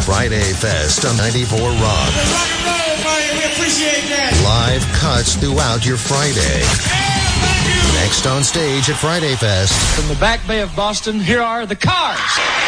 Friday Fest on 94 Rock. Rock and roll, buddy. We appreciate that. Live cuts throughout your Friday. Thank you. Next on stage at Friday Fest. From the Back Bay of Boston, here are the Cars.